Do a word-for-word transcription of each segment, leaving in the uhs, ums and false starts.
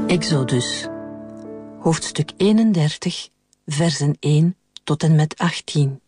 Exodus, hoofdstuk eenendertig, versen één tot en met achttien.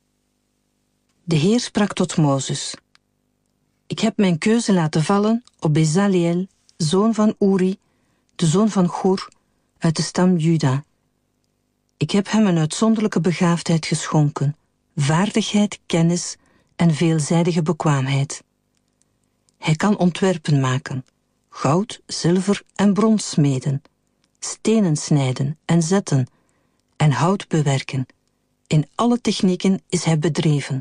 De Heer sprak tot Mozes: Ik heb mijn keuze laten vallen op Bezaliel, zoon van Uri, de zoon van Gur, uit de stam Juda. Ik heb hem een uitzonderlijke begaafdheid geschonken, vaardigheid, kennis en veelzijdige bekwaamheid. Hij kan ontwerpen maken, goud, zilver en brons smeden, stenen snijden en zetten en hout bewerken. In alle technieken is hij bedreven.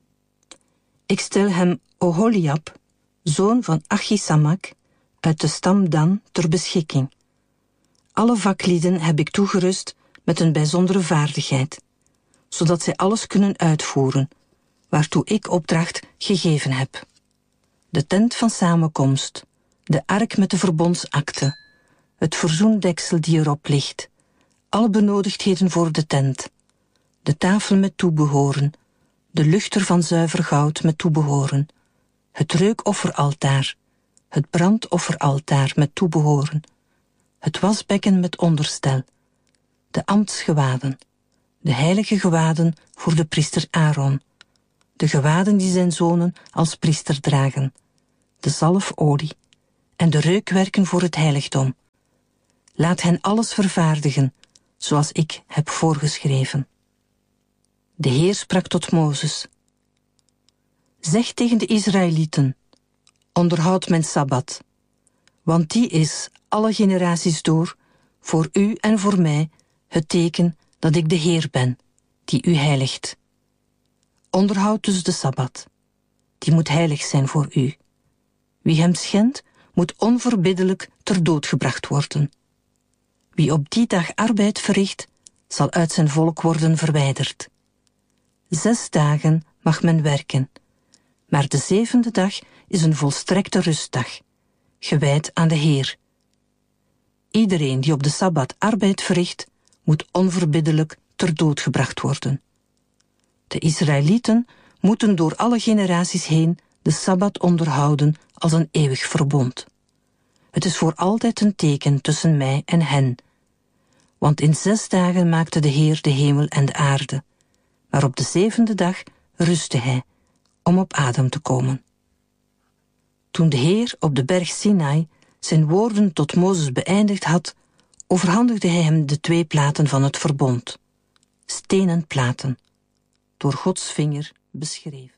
Ik stel hem Oholiab, zoon van Achisamak, uit de stam Dan, ter beschikking. Alle vaklieden heb ik toegerust met een bijzondere vaardigheid, zodat zij alles kunnen uitvoeren, waartoe ik opdracht gegeven heb. De tent van samenkomst, de ark met de verbondsakte, het verzoendeksel die erop ligt, alle benodigdheden voor de tent, de tafel met toebehoren, de luchter van zuiver goud met toebehoren, het reukofferaltaar, het brandofferaltaar met toebehoren, het wasbekken met onderstel, de ambtsgewaden, de heilige gewaden voor de priester Aaron, de gewaden die zijn zonen als priester dragen, de zalfolie en de reukwerken voor het heiligdom. Laat hen alles vervaardigen, zoals ik heb voorgeschreven. De Heer sprak tot Mozes: Zeg tegen de Israëlieten: onderhoud mijn Sabbat, want die is, alle generaties door, voor u en voor mij, het teken dat ik de Heer ben, die u heiligt. Onderhoud dus de Sabbat, die moet heilig zijn voor u. Wie hem schendt, moet onverbiddelijk ter dood gebracht worden. Wie op die dag arbeid verricht, zal uit zijn volk worden verwijderd. Zes dagen mag men werken, maar de zevende dag is een volstrekte rustdag, gewijd aan de Heer. Iedereen die op de Sabbat arbeid verricht, moet onverbiddelijk ter dood gebracht worden. De Israëlieten moeten door alle generaties heen de Sabbat onderhouden als een eeuwig verbond. Het is voor altijd een teken tussen mij en hen. Want in zes dagen maakte de Heer de hemel en de aarde, maar op de zevende dag rustte hij, om op adem te komen. Toen de Heer op de berg Sinai zijn woorden tot Mozes beëindigd had, overhandigde hij hem de twee platen van het verbond, stenen platen, door Gods vinger beschreven.